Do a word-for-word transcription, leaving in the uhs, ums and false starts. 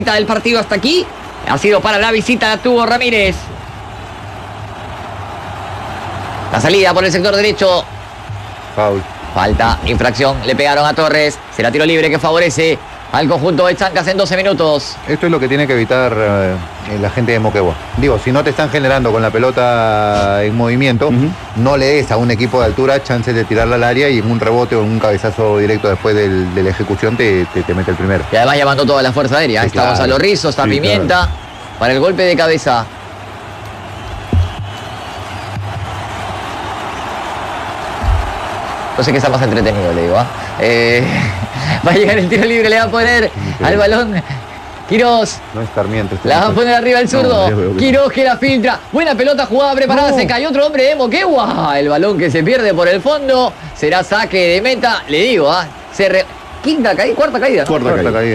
del partido hasta aquí ha sido para la visita, la tuvo Ramírez. La salida por el sector derecho. Foul. Falta, infracción, le pegaron a Torres. Será tiro libre que favorece al conjunto de Chancas en doce minutos. Esto es lo que tiene que evitar eh, la gente de Moquegua. Digo, si no te están generando con la pelota en movimiento, uh-huh. no le des a un equipo de altura chances de tirarla al área y en un rebote o en un cabezazo directo después del, de la ejecución te, te, te mete el primero. Y además llamando toda la fuerza aérea. Sí, está claro. Gonzalo Rizzo, está sí, Pimienta claro. para el golpe de cabeza. No sé qué está más entretenido, le digo. ¿eh? Eh, va a llegar el tiro libre, le va a poner sí, al balón Quirós. No es Sarmiento. Este la va a poner arriba el zurdo. No, Quirós que la filtra. Buena pelota, jugada preparada. No. Se cayó otro hombre de Moquegua. El balón que se pierde por el fondo. Será saque de meta. Le digo, ¿ah? ¿eh? Se re... Quinta caída, cuarta caída. ¿no? Cuarta, cuarta caída. caída.